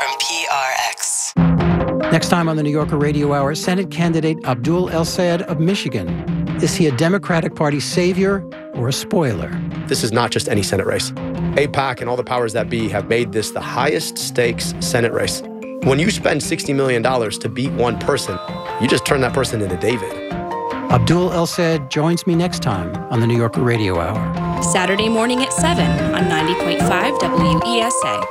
from PRX. Next time on the New Yorker Radio Hour, Senate candidate Abdul El-Sayed of Michigan. Is he a Democratic Party savior or a spoiler? This is not just any Senate race. AIPAC and all the powers that be have made this the highest stakes Senate race. When you spend $60 million to beat one person, you just turn that person into David. Abdul El-Sayed joins me next time on the New Yorker Radio Hour. Saturday morning at 7 on 90.5 WESA.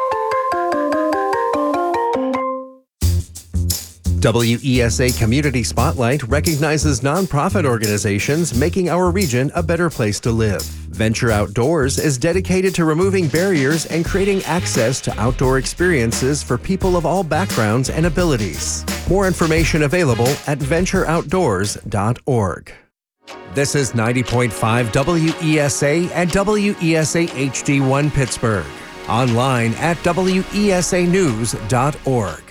WESA Community Spotlight recognizes nonprofit organizations making our region a better place to live. Venture Outdoors is dedicated to removing barriers and creating access to outdoor experiences for people of all backgrounds and abilities. More information available at ventureoutdoors.org. This is 90.5 WESA and WESA HD1 Pittsburgh. Online at wesanews.org.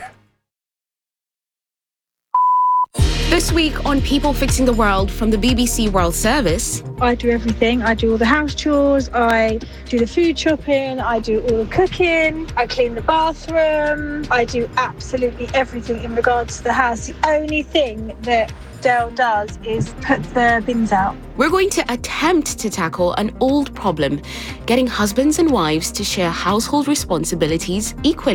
This week on People Fixing the World from the BBC World Service. I do everything. I do all the house chores, I do the food shopping, I do all the cooking, I clean the bathroom, I do absolutely everything in regards to the house. The only thing that Dale does is put the bins out. We're going to attempt to tackle an old problem, getting husbands and wives to share household responsibilities equally.